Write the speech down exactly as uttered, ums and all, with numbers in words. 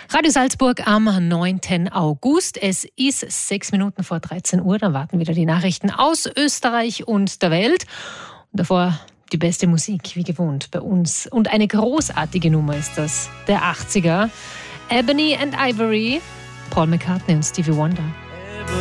Radio Salzburg am neunten August. Es ist sechs Minuten vor dreizehn Uhr. Dann warten wieder die Nachrichten aus Österreich und der Welt. Und davor die beste Musik, wie gewohnt, bei uns. Und eine großartige Nummer ist das, der achtziger. Ebony and Ivory, Paul McCartney und Stevie Wonder.